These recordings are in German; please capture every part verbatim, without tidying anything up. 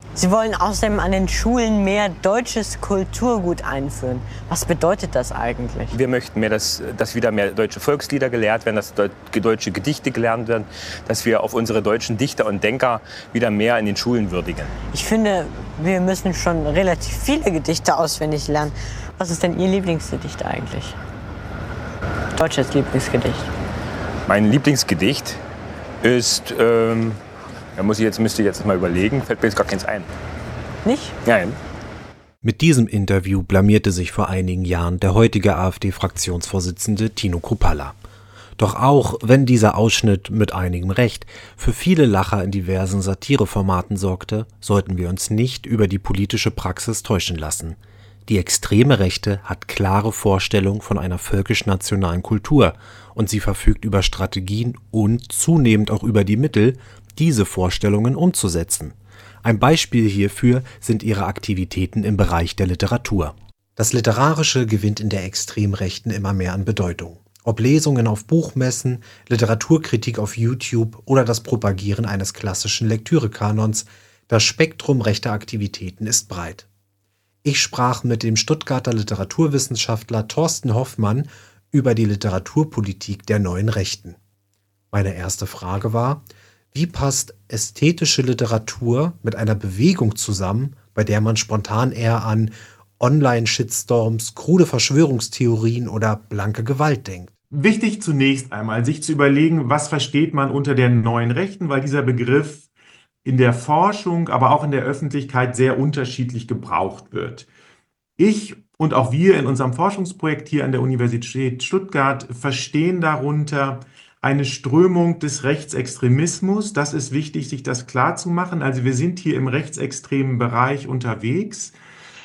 Sie wollen außerdem an den Schulen mehr deutsches Kulturgut einführen. Was bedeutet das eigentlich? Wir möchten mehr, dass, dass wieder mehr deutsche Volkslieder gelehrt werden, dass deutsche Gedichte gelernt werden, dass wir auf unsere deutschen Dichter und Denker wieder mehr in den Schulen würdigen. Ich finde, wir müssen schon relativ viele Gedichte auswendig lernen. Was ist denn Ihr Lieblingsgedicht eigentlich? Deutsches Lieblingsgedicht. Mein Lieblingsgedicht ist... Ähm Da muss ich jetzt, müsste ich jetzt mal überlegen, fällt mir jetzt gar keins ein. Nicht? Nein. Mit diesem Interview blamierte sich vor einigen Jahren der heutige AfD-Fraktionsvorsitzende Tino Kruppalla. Doch auch wenn dieser Ausschnitt mit einigem Recht für viele Lacher in diversen Satireformaten sorgte, sollten wir uns nicht über die politische Praxis täuschen lassen. Die extreme Rechte hat klare Vorstellungen von einer völkisch-nationalen Kultur und sie verfügt über Strategien und zunehmend auch über die Mittel, diese Vorstellungen umzusetzen. Ein Beispiel hierfür sind ihre Aktivitäten im Bereich der Literatur. Das Literarische gewinnt in der Extremrechten immer mehr an Bedeutung. Ob Lesungen auf Buchmessen, Literaturkritik auf YouTube oder das Propagieren eines klassischen Lektürekanons, das Spektrum rechter Aktivitäten ist breit. Ich sprach mit dem Stuttgarter Literaturwissenschaftler Thorsten Hoffmann über die Literaturpolitik der neuen Rechten. Meine erste Frage war: Wie passt ästhetische Literatur mit einer Bewegung zusammen, bei der man spontan eher an Online-Shitstorms, krude Verschwörungstheorien oder blanke Gewalt denkt? Wichtig zunächst einmal, sich zu überlegen, was versteht man unter der neuen Rechten, weil dieser Begriff in der Forschung, aber auch in der Öffentlichkeit sehr unterschiedlich gebraucht wird. Ich und auch wir in unserem Forschungsprojekt hier an der Universität Stuttgart verstehen darunter eine Strömung des Rechtsextremismus. Das ist wichtig, sich das klar zu machen. Also wir sind hier im rechtsextremen Bereich unterwegs.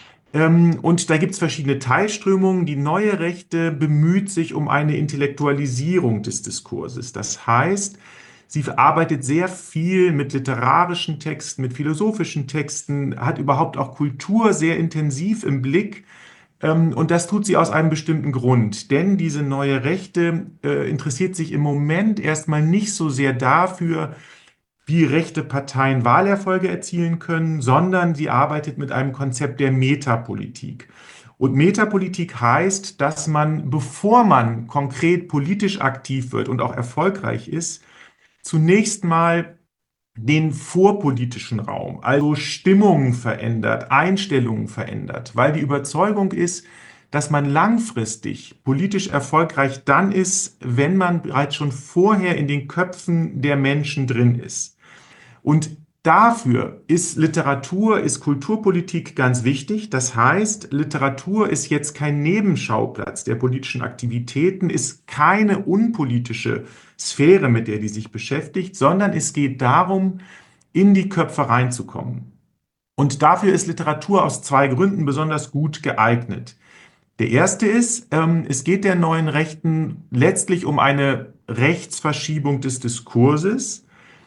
Und da gibt es verschiedene Teilströmungen. Die neue Rechte bemüht sich um eine Intellektualisierung des Diskurses. Das heißt, sie arbeitet sehr viel mit literarischen Texten, mit philosophischen Texten, hat überhaupt auch Kultur sehr intensiv im Blick. Und das tut sie aus einem bestimmten Grund, denn diese neue Rechte äh, interessiert sich im Moment erstmal nicht so sehr dafür, wie rechte Parteien Wahlerfolge erzielen können, sondern sie arbeitet mit einem Konzept der Metapolitik. Und Metapolitik heißt, dass man, bevor man konkret politisch aktiv wird und auch erfolgreich ist, zunächst mal den vorpolitischen Raum, also Stimmungen verändert, Einstellungen verändert, weil die Überzeugung ist, dass man langfristig politisch erfolgreich dann ist, wenn man bereits schon vorher in den Köpfen der Menschen drin ist. Und dafür ist Literatur, ist Kulturpolitik ganz wichtig. Das heißt, Literatur ist jetzt kein Nebenschauplatz der politischen Aktivitäten, ist keine unpolitische Sphäre, mit der die sich beschäftigt, sondern es geht darum, in die Köpfe reinzukommen. Und dafür ist Literatur aus zwei Gründen besonders gut geeignet. Der erste ist, ähm, es geht der neuen Rechten letztlich um eine Rechtsverschiebung des Diskurses.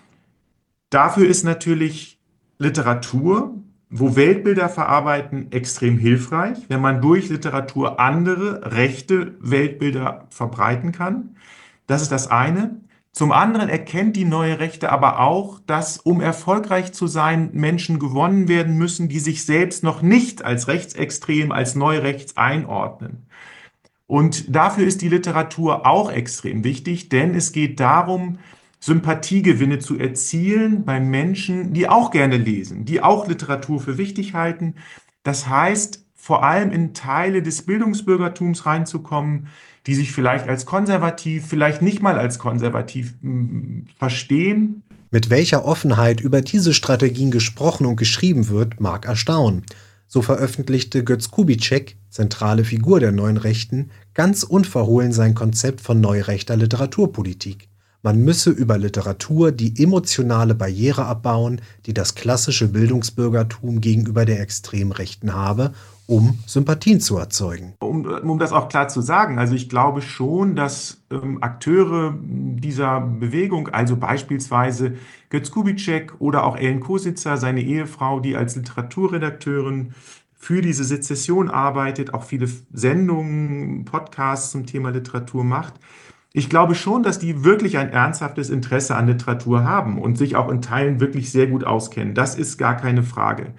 Dafür ist natürlich Literatur, wo Weltbilder verarbeiten, extrem hilfreich, wenn man durch Literatur andere, rechte Weltbilder verbreiten kann. Das ist das eine. Zum anderen erkennt die neue Rechte aber auch, dass, um erfolgreich zu sein, Menschen gewonnen werden müssen, die sich selbst noch nicht als rechtsextrem, als neurechts einordnen. Und dafür ist die Literatur auch extrem wichtig, denn es geht darum, Sympathiegewinne zu erzielen bei Menschen, die auch gerne lesen, die auch Literatur für wichtig halten. Das heißt, vor allem in Teile des Bildungsbürgertums reinzukommen, die sich vielleicht als konservativ, vielleicht nicht mal als konservativ mh, verstehen. Mit welcher Offenheit über diese Strategien gesprochen und geschrieben wird, mag erstaunen. So veröffentlichte Götz Kubitschek, zentrale Figur der neuen Rechten, ganz unverhohlen sein Konzept von neurechter Literaturpolitik. Man müsse über Literatur die emotionale Barriere abbauen, die das klassische Bildungsbürgertum gegenüber der Extremrechten habe, um Sympathien zu erzeugen. Um, um das auch klar zu sagen, also ich glaube schon, dass ähm, Akteure dieser Bewegung, also beispielsweise Götz Kubitschek oder auch Ellen Kositzer, seine Ehefrau, die als Literaturredakteurin für diese Sezession arbeitet, auch viele Sendungen, Podcasts zum Thema Literatur macht, Ich glaube schon, dass die wirklich ein ernsthaftes Interesse an Literatur haben und sich auch in Teilen wirklich sehr gut auskennen. Das ist gar keine Frage.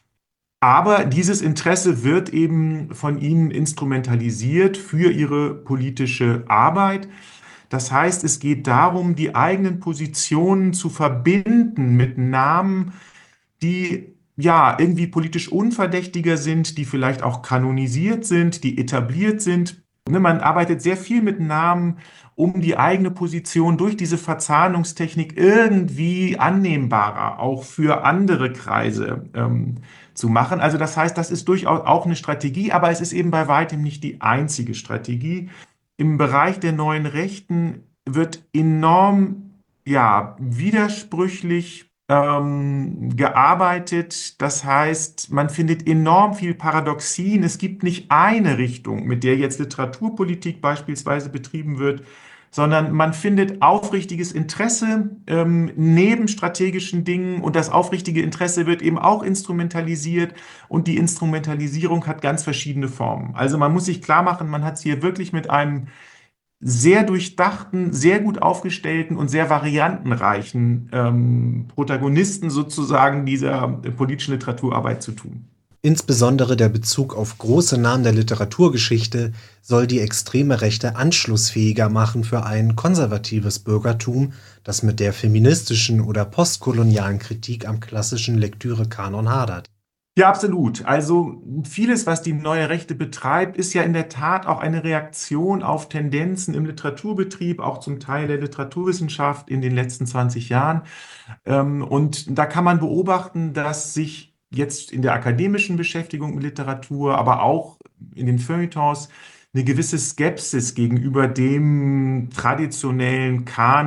Aber dieses Interesse wird eben von ihnen instrumentalisiert für ihre politische Arbeit. Das heißt, es geht darum, die eigenen Positionen zu verbinden mit Namen, die ja irgendwie politisch unverdächtiger sind, die vielleicht auch kanonisiert sind, die etabliert sind. Ne, man arbeitet sehr viel mit Namen, um die eigene Position durch diese Verzahnungstechnik irgendwie annehmbarer auch für andere Kreise ähm, zu machen. Also das heißt, das ist durchaus auch eine Strategie, aber es ist eben bei weitem nicht die einzige Strategie. Im Bereich der neuen Rechten wird enorm, ja, widersprüchlich ähm, gearbeitet. Das heißt, man findet enorm viel Paradoxien. Es gibt nicht eine Richtung, mit der jetzt Literaturpolitik beispielsweise betrieben wird, sondern man findet aufrichtiges Interesse ähm, neben strategischen Dingen und das aufrichtige Interesse wird eben auch instrumentalisiert und die Instrumentalisierung hat ganz verschiedene Formen. Also man muss sich klar machen, man hat es hier wirklich mit einem sehr durchdachten, sehr gut aufgestellten und sehr variantenreichen ähm, Protagonisten sozusagen dieser äh, politischen Literaturarbeit zu tun. Insbesondere der Bezug auf große Namen der Literaturgeschichte soll die extreme Rechte anschlussfähiger machen für ein konservatives Bürgertum, das mit der feministischen oder postkolonialen Kritik am klassischen Lektürekanon hadert. Ja, absolut. Also vieles, was die neue Rechte betreibt, ist ja in der Tat auch eine Reaktion auf Tendenzen im Literaturbetrieb, auch zum Teil der Literaturwissenschaft in den letzten zwanzig Jahren. Ähm, Und da kann man beobachten, dass sich jetzt in der akademischen Beschäftigung mit Literatur, aber auch in den Feuilletons eine gewisse Skepsis gegenüber dem traditionellen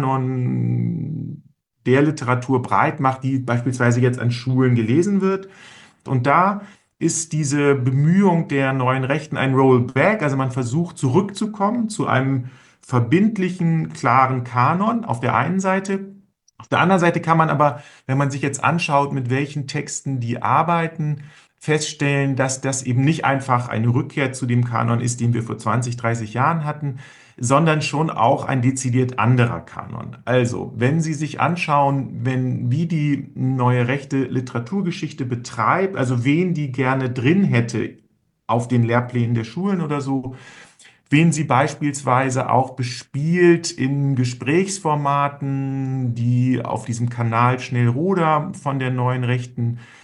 Kanon der Literatur breit macht, die beispielsweise jetzt an Schulen gelesen wird. Und da ist diese Bemühung der neuen Rechten ein Rollback, also man versucht zurückzukommen zu einem verbindlichen, klaren Kanon auf der einen Seite. Auf der anderen Seite kann man aber, wenn man sich jetzt anschaut, mit welchen Texten die arbeiten, feststellen, dass das eben nicht einfach eine Rückkehr zu dem Kanon ist, den wir vor zwanzig, dreißig Jahren hatten, sondern schon auch ein dezidiert anderer Kanon. Also, wenn Sie sich anschauen, wenn, wie die neue rechte Literaturgeschichte betreibt, also wen die gerne drin hätte auf den Lehrplänen der Schulen oder so, wen sie beispielsweise auch bespielt in Gesprächsformaten, die auf diesem Kanal Schnellroder von der neuen Rechten